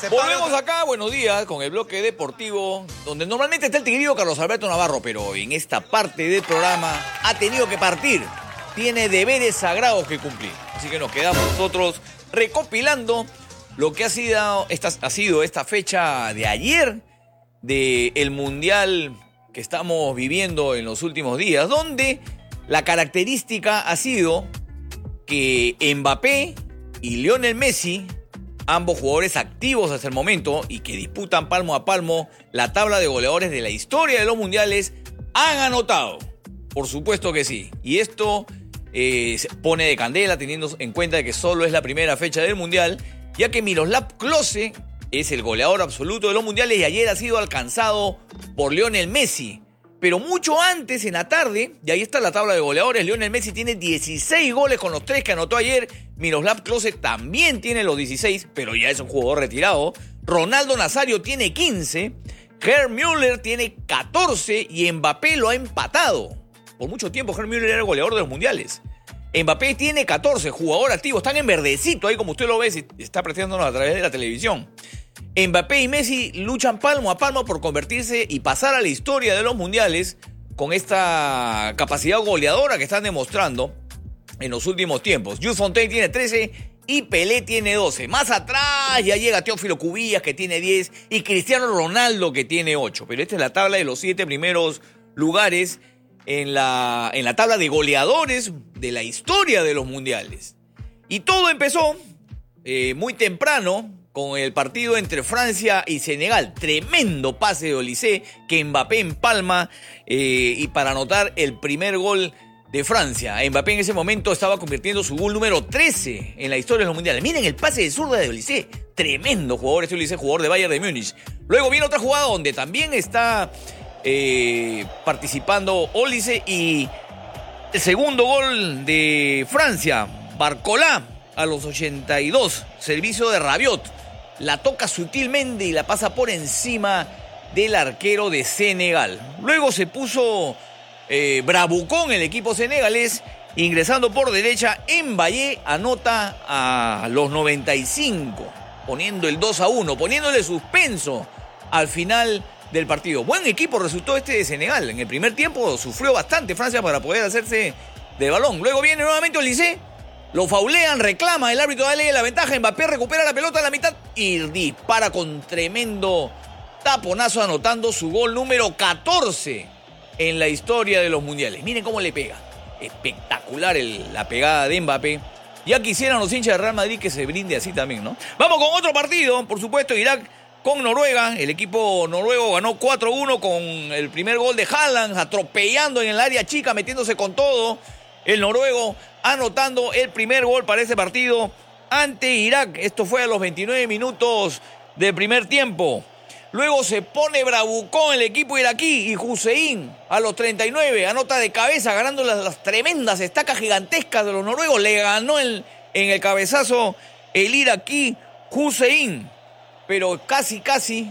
Volvemos acá, buenos días, con el bloque deportivo, donde normalmente está el tigrillo Carlos Alberto Navarro, pero en esta parte del programa ha tenido que partir. Tiene deberes sagrados que cumplir. Así que nos quedamos nosotros recopilando lo que ha sido esta fecha de ayer del Mundial que estamos viviendo en los últimos días, donde la característica ha sido que Mbappé y Lionel Messi, ambos jugadores activos hasta el momento y que disputan palmo a palmo la tabla de goleadores de la historia de los mundiales, han anotado. Por supuesto que sí. Y esto se pone de candela teniendo en cuenta que solo es la primera fecha del mundial, ya que Miroslav Klose es el goleador absoluto de los mundiales y ayer ha sido alcanzado por Lionel Messi. Pero mucho antes, en la tarde, y ahí está la tabla de goleadores, Lionel Messi tiene 16 goles con los 3 que anotó ayer. Miroslav Klose también tiene los 16, pero ya es un jugador retirado. Ronaldo Nazario tiene 15, Gerd Müller tiene 14 y Mbappé lo ha empatado. Por mucho tiempo Gerd Müller era el goleador de los mundiales. Mbappé tiene 14, jugador activo, están en verdecito ahí como usted lo ve, si está apreciándonos a través de la televisión. Mbappé y Messi luchan palmo a palmo por convertirse y pasar a la historia de los mundiales con esta capacidad goleadora que están demostrando en los últimos tiempos. Jules Fontaine tiene 13 y Pelé tiene 12. Más atrás ya llega Teófilo Cubillas que tiene 10 y Cristiano Ronaldo que tiene 8. Pero esta es la tabla de los 7 primeros lugares en la tabla de goleadores de la historia de los mundiales. Y todo empezó muy temprano con el partido entre Francia y Senegal. Tremendo pase de Olise que Mbappé empalma y para anotar el primer gol de Francia. Mbappé en ese momento estaba convirtiendo su gol número 13 en la historia de los mundiales. Miren el pase de zurda de Olise. Tremendo jugador este Olise, jugador de Bayern de Múnich. Luego viene otra jugada donde también está participando Olise y el segundo gol de Francia. Barcola a los 82. Servicio de Rabiot. La toca sutilmente y la pasa por encima del arquero de Senegal. Luego se puso bravucón el equipo senegalés, ingresando por derecha. Mbappé anota a los 95, poniendo el 2-1, poniéndole suspenso al final del partido. Buen equipo resultó este de Senegal. En el primer tiempo sufrió bastante Francia para poder hacerse de balón. Luego viene nuevamente Olise. Lo faulean, reclama el árbitro, dale la ventaja. Mbappé recupera la pelota en la mitad y dispara con tremendo taponazo, anotando su gol número 14 en la historia de los mundiales. Miren cómo le pega. Espectacular la pegada de Mbappé. Ya quisieran los hinchas de Real Madrid que se brinde así también, ¿no? Vamos con otro partido, por supuesto, Irak con Noruega. El equipo noruego ganó 4-1 con el primer gol de Haaland, atropellando en el área chica, metiéndose con todo. El noruego anotando el primer gol para ese partido ante Irak. Esto fue a los 29 minutos del primer tiempo. Luego se pone bravucón el equipo iraquí y Hussein a los 39 anota de cabeza, ganando las tremendas estacas gigantescas de los noruegos. Le ganó en el cabezazo el iraquí Hussein. Pero casi,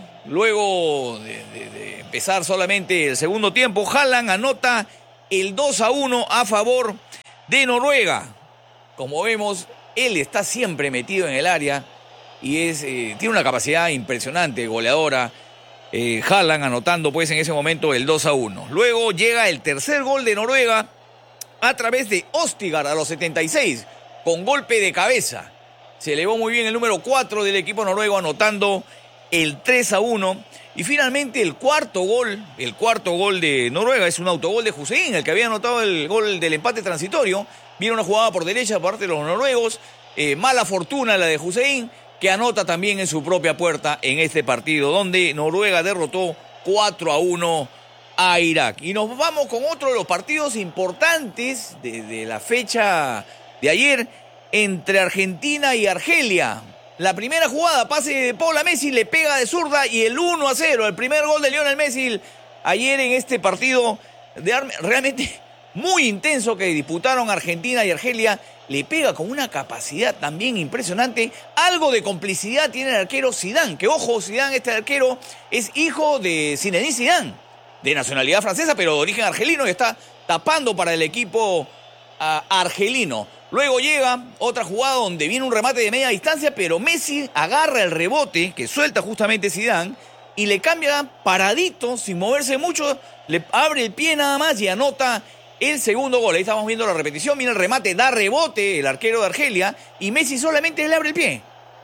luego de empezar solamente el segundo tiempo, Haaland anota el 2-1 a favor de Noruega. Como vemos, él está siempre metido en el área y tiene una capacidad impresionante, goleadora. Haaland anotando pues en ese momento el 2-1. Luego llega el tercer gol de Noruega a través de Østigard a los 76 con golpe de cabeza. Se elevó muy bien el número 4 del equipo noruego anotando el 3-1. Y finalmente el cuarto gol de Noruega es un autogol de Hussein, el que había anotado el gol del empate transitorio. Viene una jugada por derecha por parte de los noruegos. Mala fortuna la de Hussein, que anota también en su propia puerta en este partido, donde Noruega derrotó 4-1 a Irak. Y nos vamos con otro de los partidos importantes de la fecha de ayer entre Argentina y Argelia. La primera jugada, pase de Paul a Messi, le pega de zurda y el 1-0, el primer gol de Lionel Messi ayer en este partido realmente muy intenso que disputaron Argentina y Argelia. Le pega con una capacidad también impresionante. Algo de complicidad tiene el arquero Zidane, que ojo, Zidane, este arquero, es hijo de Zinedine Zidane, de nacionalidad francesa, pero de origen argelino, y está tapando para el equipo argelino. Luego llega otra jugada donde viene un remate de media distancia, pero Messi agarra el rebote que suelta justamente Zidane y le cambia paradito, sin moverse mucho, le abre el pie nada más y anota el segundo gol. Ahí estamos viendo la repetición, mira el remate, da rebote el arquero de Argelia y Messi solamente le abre el pie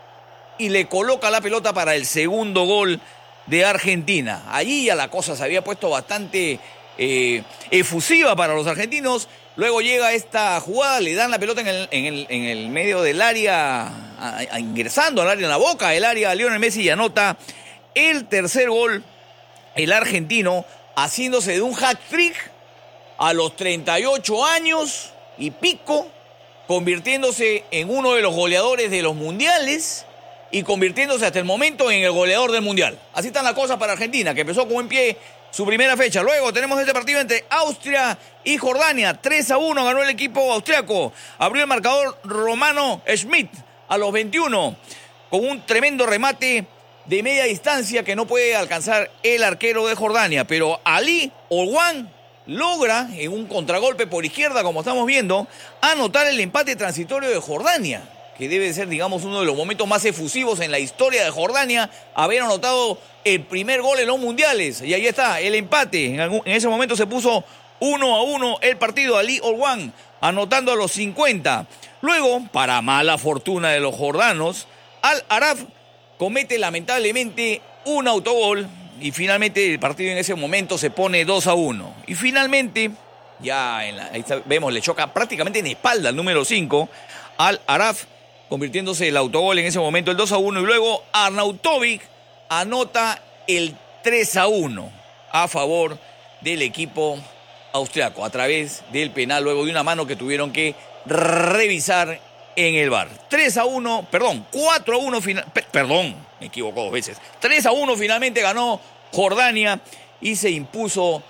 y le coloca la pelota para el segundo gol de Argentina. Allí ya la cosa se había puesto bastante efusiva para los argentinos. Luego llega esta jugada, le dan la pelota en el medio del área, ingresando al área, en la boca del área a Lionel Messi y anota el tercer gol, el argentino, haciéndose de un hat-trick a los 38 años y pico, convirtiéndose en uno de los goleadores de los mundiales y convirtiéndose hasta el momento en el goleador del mundial. Así están las cosas para Argentina, que empezó con buen pie su primera fecha. Luego tenemos este partido entre Austria y Jordania. 3-1 ganó el equipo austriaco. Abrió el marcador Romano Schmidt a los 21 con un tremendo remate de media distancia que no puede alcanzar el arquero de Jordania. Pero Ali Olwan logra, en un contragolpe por izquierda, como estamos viendo, anotar el empate transitorio de Jordania, que debe ser, digamos, uno de los momentos más efusivos en la historia de Jordania, haber anotado el primer gol en los mundiales. Y ahí está, el empate. En ese momento se puso 1-1 el partido. Ali Olwan anotando a los 50. Luego, para mala fortuna de los jordanos, Al Araf comete lamentablemente un autogol y finalmente el partido en ese momento se pone 2-1. Y finalmente, ya ahí vemos, le choca prácticamente en espalda al número 5, Al Araf, convirtiéndose el autogol en ese momento el 2-1. Y luego Arnautovic anota el 3-1 a favor del equipo austriaco a través del penal, luego de una mano que tuvieron que revisar en el VAR. 4-1, me equivoco 2 veces. 3-1 finalmente ganó Jordania y se impuso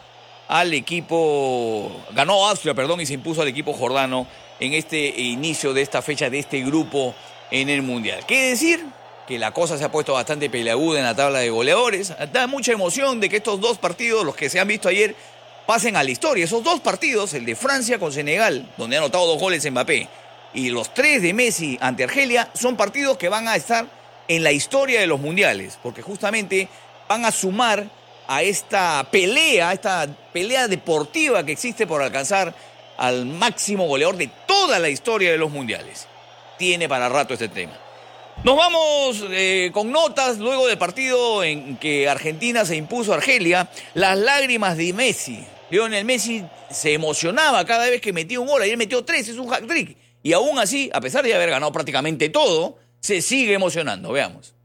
ganó Austria, y se impuso al equipo jordano en este inicio de esta fecha, de este grupo en el Mundial. ¿Qué decir? Que la cosa se ha puesto bastante peleaguda en la tabla de goleadores. Da mucha emoción de que estos dos partidos, los que se han visto ayer, pasen a la historia. Esos dos partidos, el de Francia con Senegal, donde ha anotado 2 goles Mbappé, y los 3 de Messi ante Argelia, son partidos que van a estar en la historia de los mundiales, porque justamente van a sumar a esta pelea deportiva que existe por alcanzar al máximo goleador de toda la historia de los mundiales. Tiene para rato este tema. Nos vamos con notas luego del partido en que Argentina se impuso a Argelia. Las lágrimas de Messi. Lionel Messi se emocionaba cada vez que metía un gol. Ayer metió 3, es un hat-trick. Y aún así, a pesar de haber ganado prácticamente todo, se sigue emocionando. Veamos.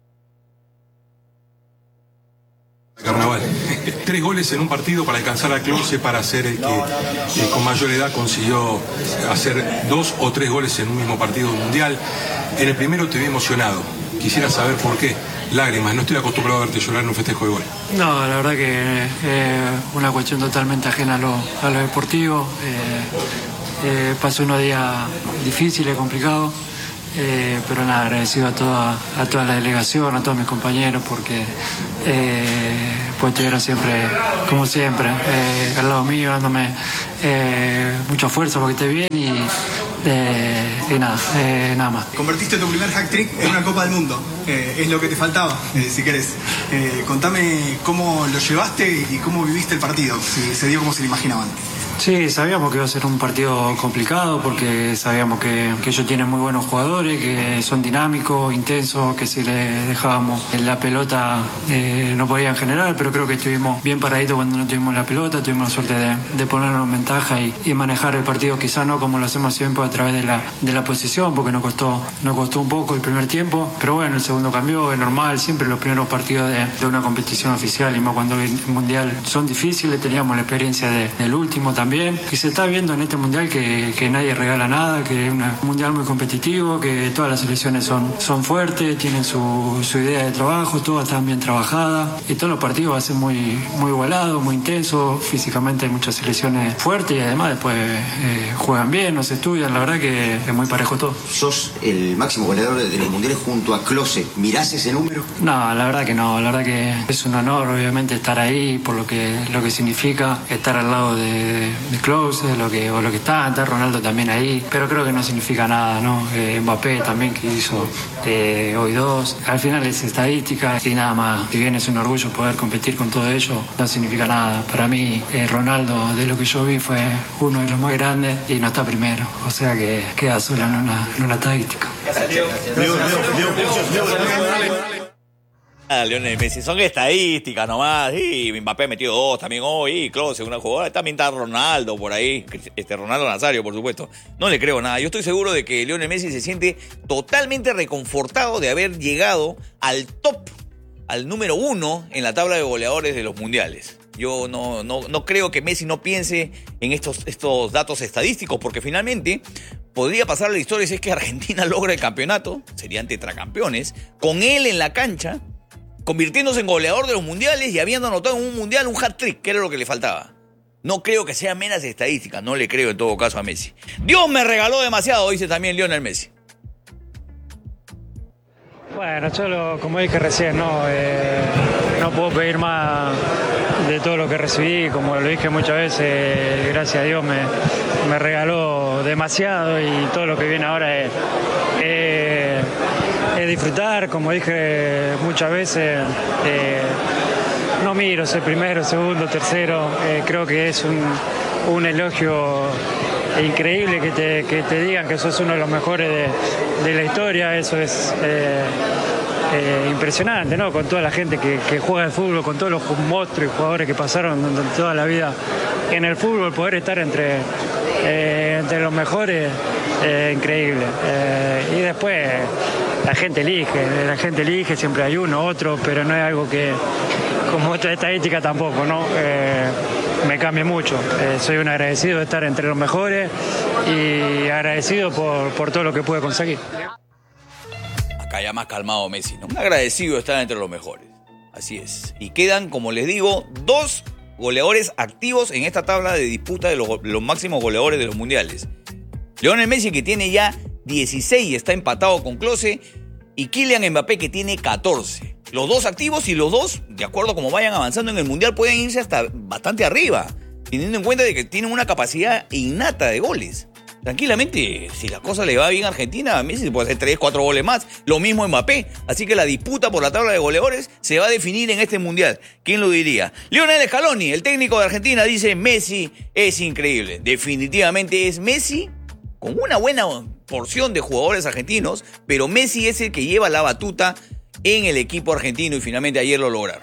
Carnaval. 3 goles en un partido para alcanzar a Klose, para ser el que con mayor edad consiguió hacer 2 o 3 goles en un mismo partido mundial. En el primero te vi emocionado. Quisiera saber por qué. Lágrimas, no estoy acostumbrado a verte llorar en un festejo de gol. No, la verdad que es una cuestión totalmente ajena a lo deportivo. Pasó unos días difíciles, complicados. Pero nada, agradecido a toda la delegación, a todos mis compañeros, porque pues estuvieron siempre, como siempre, al lado mío, dándome mucha fuerza porque esté bien y nada más. Convertiste tu primer hat-trick en una Copa del Mundo, es lo que te faltaba, si querés. Contame cómo lo llevaste y cómo viviste el partido, si se dio como se lo imaginaban. Sí, sabíamos que iba a ser un partido complicado porque sabíamos que ellos tienen muy buenos jugadores, que son dinámicos, intensos, que si les dejábamos la pelota no podían generar, pero creo que estuvimos bien paraditos cuando no tuvimos la pelota, tuvimos la suerte de ponernos en ventaja y manejar el partido, quizá no como lo hacemos siempre a través de la posición, porque nos costó un poco el primer tiempo, pero bueno, el segundo cambió, es normal, siempre los primeros partidos de una competición oficial y más cuando el mundial son difíciles, teníamos la experiencia del último también, que se está viendo en este mundial que nadie regala nada, que es un mundial muy competitivo, que todas las selecciones son fuertes, tienen su idea de trabajo, todas están bien trabajadas y todos los partidos va a ser muy, muy igualados, muy intensos, físicamente hay muchas selecciones fuertes y además después juegan bien, no se estudian, la verdad que es muy parejo todo. ¿Sos el máximo goleador de los mundiales junto a Klose? ¿Mirás ese número? No, la verdad que no, la verdad que es un honor obviamente estar ahí por lo que significa estar al lado de Klose, o lo que está Ronaldo también ahí, pero creo que no significa nada, ¿no? Mbappé también, que hizo hoy 2. Al final es estadística y nada más. Si bien es un orgullo poder competir con todo ello, no significa nada. Para mí, Ronaldo, de lo que yo vi, fue uno de los más grandes y no está primero. O sea que queda solo en una estadística. Lionel Messi, son estadísticas nomás. Y Mbappé metió 2 también hoy. Klose, una jugada. También está Ronaldo por ahí. Ronaldo Nazario, por supuesto. No le creo nada. Yo estoy seguro de que Lionel Messi se siente totalmente reconfortado de haber llegado al top, al número 1 en la tabla de goleadores de los mundiales. Yo no creo que Messi no piense en estos datos estadísticos, porque finalmente podría pasar la historia si es que Argentina logra el campeonato, serían tetracampeones, con él en la cancha, convirtiéndose en goleador de los mundiales y habiendo anotado en un mundial un hat-trick, que era lo que le faltaba. No creo que sean meras estadísticas, no le creo en todo caso a Messi. Dios me regaló demasiado, dice también Lionel Messi. Bueno, yo como dije recién, no puedo pedir más de todo lo que recibí, como lo dije muchas veces, gracias a Dios me regaló demasiado y todo lo que viene ahora es disfrutar, como dije muchas veces. No miro ser primero, segundo, tercero, creo que es un elogio increíble que te digan que sos uno de los mejores de la historia. Eso es impresionante, ¿no? Con toda la gente que juega al fútbol, con todos los monstruos y jugadores que pasaron toda la vida en el fútbol, poder estar entre los mejores, increíble. Y después la gente elige, siempre hay uno, otro, pero no es algo que, como otra estadística tampoco, ¿no? Me cambia mucho. Soy un agradecido de estar entre los mejores y agradecido por todo lo que pude conseguir. Acá ya más calmado Messi, ¿no? Un agradecido de estar entre los mejores. Así es. Y quedan, como les digo, 2 goleadores activos en esta tabla de disputa de los máximos goleadores de los mundiales. Lionel Messi, que tiene ya 16 y está empatado con Klose, y Kylian Mbappé, que tiene 14. Los 2 activos, y los 2, de acuerdo a cómo vayan avanzando en el mundial, pueden irse hasta bastante arriba, teniendo en cuenta de que tienen una capacidad innata de goles. Tranquilamente, si la cosa le va bien a Argentina, a Messi puede hacer 3, 4 goles más. Lo mismo Mbappé. Así que la disputa por la tabla de goleadores se va a definir en este mundial. ¿Quién lo diría? Lionel Scaloni, el técnico de Argentina, dice: Messi es increíble. Definitivamente es Messi, con una buena porción de jugadores argentinos, pero Messi es el que lleva la batuta en el equipo argentino y finalmente ayer lo lograron.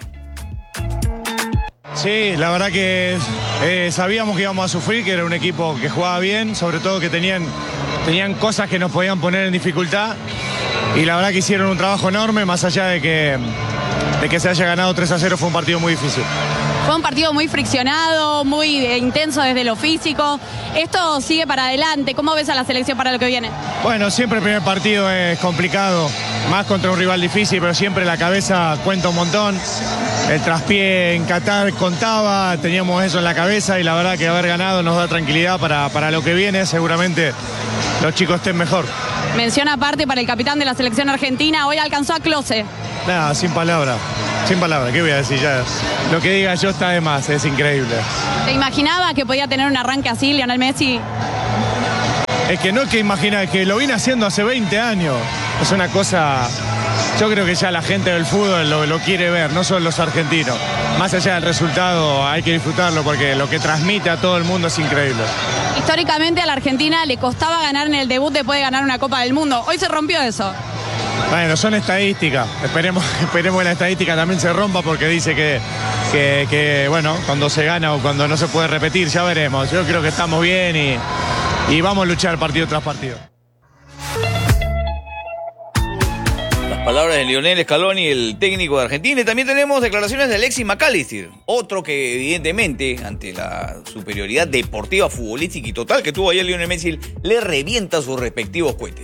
Sí, la verdad que sabíamos que íbamos a sufrir, que era un equipo que jugaba bien, sobre todo que tenían cosas que nos podían poner en dificultad, y la verdad que hicieron un trabajo enorme, más allá de que se haya ganado 3-0, fue un partido muy difícil. Fue un partido muy friccionado, muy intenso desde lo físico. Esto sigue para adelante. ¿Cómo ves a la selección para lo que viene? Bueno, siempre el primer partido es complicado, más contra un rival difícil, pero siempre la cabeza cuenta un montón. El traspié en Qatar contaba, teníamos eso en la cabeza, y la verdad que haber ganado nos da tranquilidad para lo que viene. Seguramente los chicos estén mejor. Mención aparte para el capitán de la selección argentina, hoy alcanzó a Klose. Nada, sin palabras, ¿qué voy a decir? Ya, lo que diga yo está de más, es increíble. ¿Te imaginabas que podía tener un arranque así, Lionel Messi? Es que no es que imagina, es que lo vine haciendo hace 20 años. Es una cosa, yo creo que ya la gente del fútbol lo quiere ver, no solo los argentinos. Más allá del resultado, hay que disfrutarlo porque lo que transmite a todo el mundo es increíble. Históricamente a la Argentina le costaba ganar en el debut después de ganar una Copa del Mundo. Hoy se rompió eso. Bueno, son estadísticas. Esperemos que la estadística también se rompa, porque dice que bueno, cuando se gana o cuando no se puede repetir, ya veremos. Yo creo que estamos bien y vamos a luchar partido tras partido. Las palabras de Lionel Scaloni, el técnico de Argentina. Y también tenemos declaraciones de Alexis McAllister, otro que evidentemente, ante la superioridad deportiva, futbolística y total que tuvo ayer Lionel Messi, le revienta sus respectivos cohetes.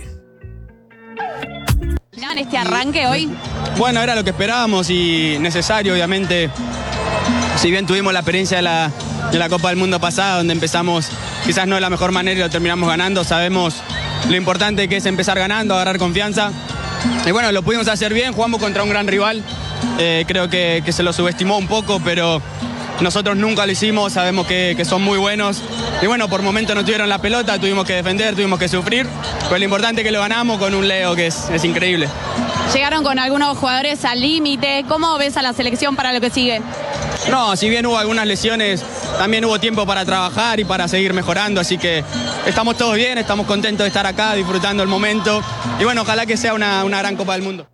¿En este arranque hoy? Bueno, era lo que esperábamos y necesario, obviamente. Si bien tuvimos la experiencia de la Copa del Mundo pasada, donde empezamos quizás no de la mejor manera y lo terminamos ganando, sabemos lo importante que es empezar ganando, agarrar confianza. Y bueno, lo pudimos hacer bien, jugamos contra un gran rival. Creo que se lo subestimó un poco, pero nosotros nunca lo hicimos, sabemos que son muy buenos. Y bueno, por momentos no tuvieron la pelota, tuvimos que defender, tuvimos que sufrir. Pero lo importante es que lo ganamos con un Leo que es increíble. Llegaron con algunos jugadores al límite. ¿Cómo ves a la selección para lo que sigue? No, si bien hubo algunas lesiones, también hubo tiempo para trabajar y para seguir mejorando, así que estamos todos bien, estamos contentos de estar acá, disfrutando el momento. Y bueno, ojalá que sea una gran Copa del Mundo.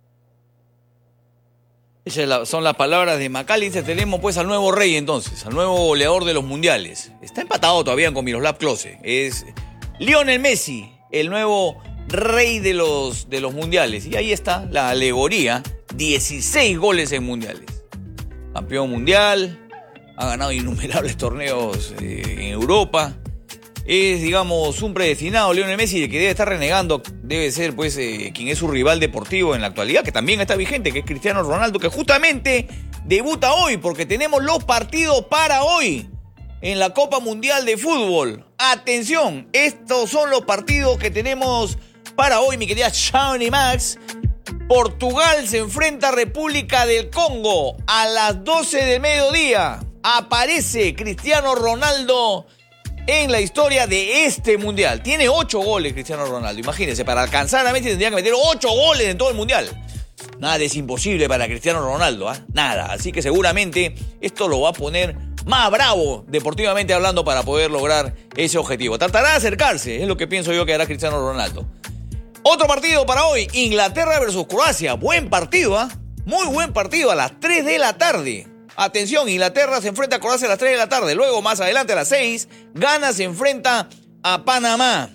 Esas son las palabras de McAllister. Tenemos pues al nuevo rey entonces, al nuevo goleador de los mundiales. Está empatado todavía con Miroslav Klose. Es Lionel Messi, el nuevo rey de los mundiales. Y ahí está la alegoría, 16 goles en mundiales. Campeón mundial, ha ganado innumerables torneos en Europa. Es, digamos, un predestinado. Lionel Messi, el que debe estar renegando, debe ser, pues, quien es su rival deportivo en la actualidad, que también está vigente, que es Cristiano Ronaldo, que justamente debuta hoy, porque tenemos los partidos para hoy en la Copa Mundial de Fútbol. Atención, estos son los partidos que tenemos para hoy, mi querida Shawnee Max. Portugal se enfrenta a República del Congo a las 12 del mediodía. Aparece Cristiano Ronaldo en la historia de este mundial. Tiene 8 goles Cristiano Ronaldo. Imagínense, para alcanzar a Messi tendría que meter 8 goles en todo el mundial. Nada es imposible para Cristiano Ronaldo, ¿eh? Nada. Así que seguramente esto lo va a poner más bravo, deportivamente hablando, para poder lograr ese objetivo. Tratará de acercarse, es lo que pienso yo que hará Cristiano Ronaldo. Otro partido para hoy, Inglaterra versus Croacia. Buen partido, ¿eh? Muy buen partido, a las 3 de la tarde. Atención, Inglaterra se enfrenta a Croacia a las 3 de la tarde. Luego, más adelante, a las 6, Ghana se enfrenta a Panamá.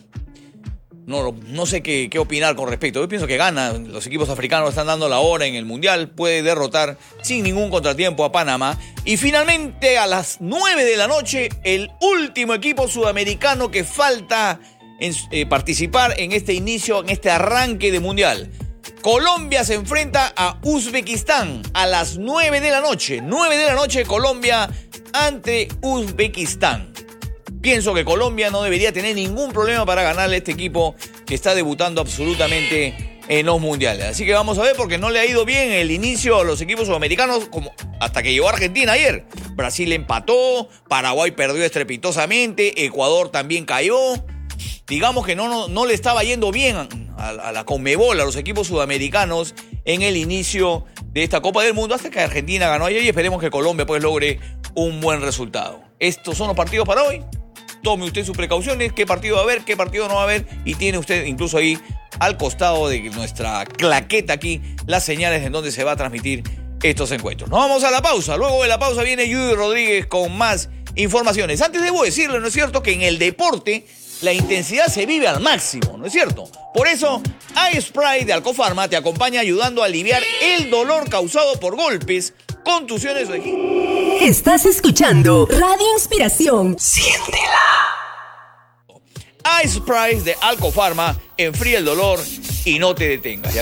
No sé qué opinar con respecto. Yo pienso que Ghana, los equipos africanos están dando la hora en el Mundial. Puede derrotar sin ningún contratiempo a Panamá. Y finalmente, a las 9 de la noche, el último equipo sudamericano que falta participar en este inicio, en este arranque de Mundial. Colombia se enfrenta a Uzbekistán a las 9 de la noche. 9 de la noche, Colombia ante Uzbekistán. Pienso que Colombia no debería tener ningún problema para ganarle a este equipo que está debutando absolutamente en los mundiales. Así que vamos a ver, porque no le ha ido bien el inicio a los equipos sudamericanos hasta que llegó Argentina ayer. Brasil empató, Paraguay perdió estrepitosamente, Ecuador también cayó. Digamos que no le estaba yendo bien a la Conmebol, a los equipos sudamericanos en el inicio de esta Copa del Mundo, hasta que Argentina ganó ayer y esperemos que Colombia pues logre un buen resultado. Estos son los partidos para hoy. Tome usted sus precauciones, qué partido va a haber, qué partido no va a haber, y tiene usted incluso ahí al costado de nuestra claqueta aquí las señales en donde se va a transmitir estos encuentros. Nos vamos a la pausa. Luego de la pausa viene Yudy Rodríguez con más informaciones. Antes debo decirle, ¿no es cierto?, que en el deporte la intensidad se vive al máximo, ¿no es cierto? Por eso, iSpray de Alcofarma te acompaña ayudando a aliviar el dolor causado por golpes, contusiones o... Estás escuchando Radio Inspiración. Siéntela. iSpray de Alcofarma enfría el dolor y no te detengas.